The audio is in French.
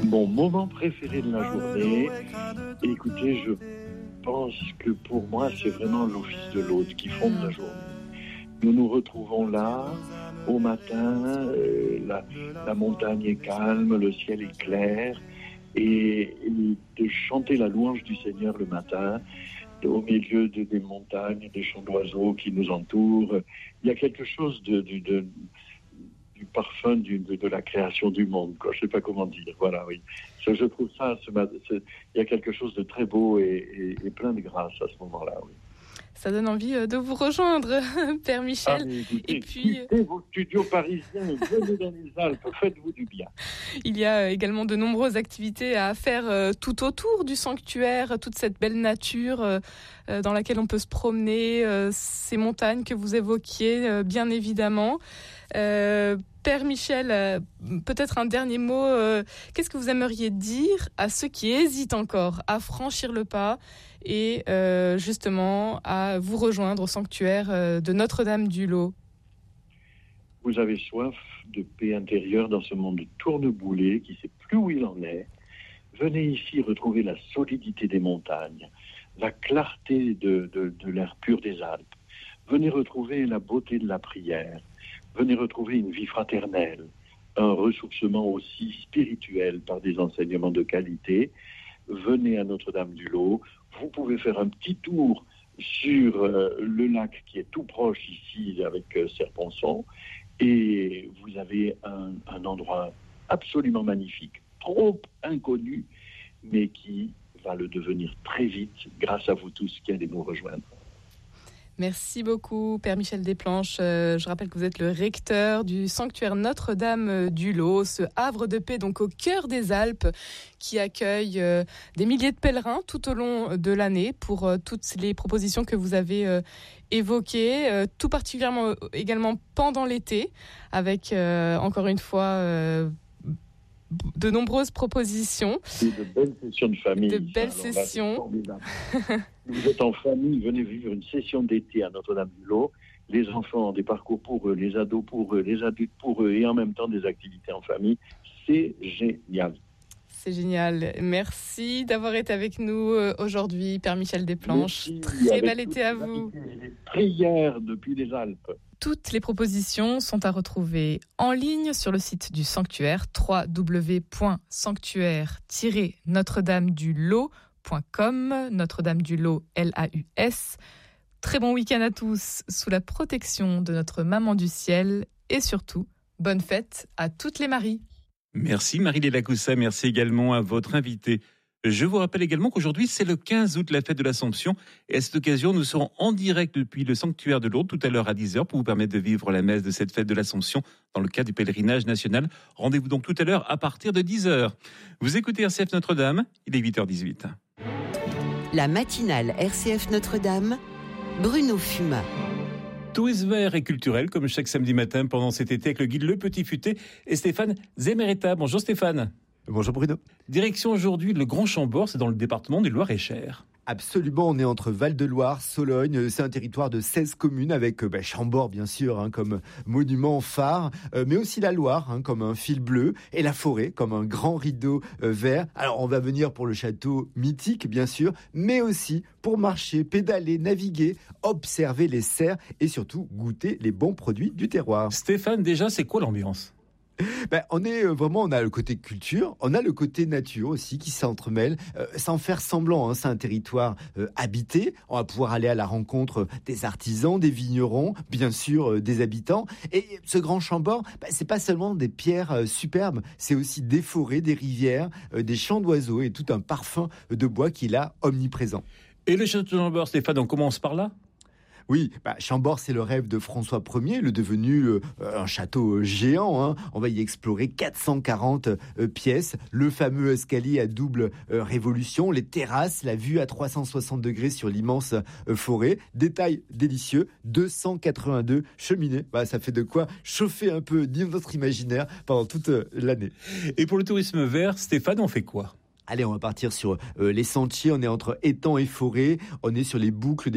Mon moment préféré de la journée, écoutez, je pense que pour moi, c'est vraiment l'office de l'hôte qui fonde la journée. Nous nous retrouvons là, au matin, la montagne est calme, le ciel est clair, et de chanter la louange du Seigneur le matin, au milieu des montagnes, des chants d'oiseaux qui nous entourent. Il y a quelque chose du parfum de la création du monde, quoi. Je ne sais pas comment dire. Voilà, oui. Je trouve ça, il y a quelque chose de très beau et plein de grâce à ce moment-là, oui. Ça donne envie de vous rejoindre, Père Michel. Écoutez, quittez vos studios parisiens, venez dans les Alpes, faites-vous du bien. Il y a également de nombreuses activités à faire tout autour du sanctuaire, toute cette belle nature dans laquelle on peut se promener, ces montagnes que vous évoquiez, bien évidemment. Père Michel, peut-être un dernier mot. Qu'est-ce que vous aimeriez dire à ceux qui hésitent encore à franchir le pas et justement à vous rejoindre au sanctuaire de Notre-Dame-du-Lot? Vous avez soif de paix intérieure dans ce monde tourneboulé qui ne sait plus où il en est. Venez ici retrouver la solidité des montagnes, la clarté de l'air pur des Alpes. Venez retrouver la beauté de la prière. Venez retrouver une vie fraternelle, un ressourcement aussi spirituel par des enseignements de qualité. Venez à Notre-Dame-du-Lot. Vous pouvez faire un petit tour sur le lac qui est tout proche ici avec Serponçon. Et vous avez un endroit absolument magnifique, trop inconnu, mais qui va le devenir très vite grâce à vous tous qui allez nous rejoindre. Merci beaucoup, Père Michel Desplanches. Je rappelle que vous êtes le recteur du sanctuaire Notre-Dame-du-Lot, ce havre de paix donc au cœur des Alpes qui accueille des milliers de pèlerins tout au long de l'année pour toutes les propositions que vous avez évoquées, tout particulièrement également pendant l'été, avec encore une fois de nombreuses propositions. Et de belles sessions de famille. De belles sessions. Vous êtes en famille, venez vivre une session d'été à Notre-Dame-du-Lot. Les enfants ont des parcours pour eux, les ados pour eux, les adultes pour eux, et en même temps des activités en famille. C'est génial. C'est génial. Merci d'avoir été avec nous aujourd'hui, Père Michel Desplanches. Très bel été à vous. Les prières depuis les Alpes. Toutes les propositions sont à retrouver en ligne sur le site du sanctuaire www.sanctuaire-notre-dame-du-lot.com, Notre-Dame-du-Lot, L-A-U-S. Très bon week-end à tous sous la protection de notre Maman du Ciel et surtout, bonne fête à toutes les Maries. Merci Marie-Léla Coussa, merci également à votre invité. Je vous rappelle également qu'aujourd'hui, c'est le 15 août, la fête de l'Assomption. Et à cette occasion, nous serons en direct depuis le sanctuaire de Lourdes tout à l'heure à 10h pour vous permettre de vivre la messe de cette fête de l'Assomption dans le cadre du pèlerinage national. Rendez-vous donc tout à l'heure à partir de 10h. Vous écoutez RCF Notre-Dame, il est 8h18. La matinale RCF Notre-Dame, Bruno Fumat. Tourisme vert et culturel, comme chaque samedi matin pendant cet été avec le guide Le Petit Futé et Stéphane Zemeretta. Bonjour Stéphane. Bonjour Bruno. Direction aujourd'hui le Grand Chambord, c'est dans le département du Loir-et-Cher. Absolument, on est entre Val-de-Loire, Sologne, c'est un territoire de 16 communes avec Chambord bien sûr comme monument phare, mais aussi la Loire comme un fil bleu et la forêt comme un grand rideau vert. Alors on va venir pour le château mythique bien sûr, mais aussi pour marcher, pédaler, naviguer, observer les cerfs et surtout goûter les bons produits du terroir. Stéphane, déjà c'est quoi l'ambiance ? On a le côté culture, on a le côté nature aussi qui s'entremêlent, sans faire semblant. C'est un territoire habité. On va pouvoir aller à la rencontre des artisans, des vignerons, bien sûr des habitants. Et ce Grand Chambord, c'est pas seulement des pierres superbes, c'est aussi des forêts, des rivières, des chants d'oiseaux et tout un parfum de bois qui est là omniprésent. Et le château de Chambord, Stéphane, on commence par là ? Oui, Chambord, c'est le rêve de François Ier, le devenu un château géant. On va y explorer 440 pièces, le fameux escalier à double révolution, les terrasses, la vue à 360 degrés sur l'immense forêt. Détail délicieux, 282 cheminées. Ça fait de quoi chauffer un peu notre imaginaire pendant toute l'année. Et pour le tourisme vert, Stéphane, on fait quoi ? Allez, on va partir sur les sentiers. On est entre étangs et forêts. On est sur les boucles